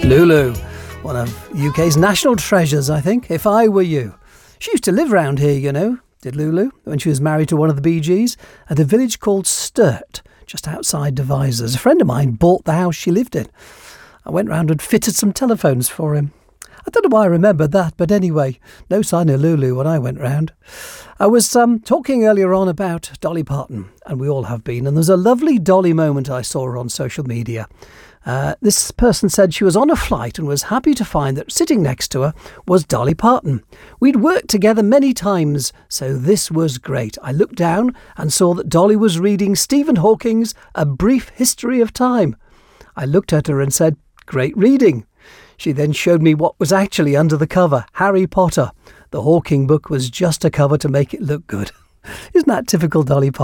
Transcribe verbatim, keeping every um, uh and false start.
Lulu, one of U K's national treasures, I think, If I Were You. She used to live round here, you know, did Lulu, when she was married to one of the Bee Gees, at a village called Sturt, just outside Devizes. A friend of mine bought the house she lived in. I went round and fitted some telephones for him. I don't know why I remembered that, but anyway, no sign of Lulu when I went round. I was um, talking earlier on about Dolly Parton, and we all have been, and there's a lovely Dolly moment I saw her on social media. Uh, this person said she was on a flight and was happy to find that sitting next to her was Dolly Parton. We'd worked together many times, so this was great. I looked down and saw that Dolly was reading Stephen Hawking's A Brief History of Time. I looked at her and said, "Great reading." She then showed me what was actually under the cover, Harry Potter. The Hawking book was just a cover to make it look good. Isn't that typical Dolly Parton?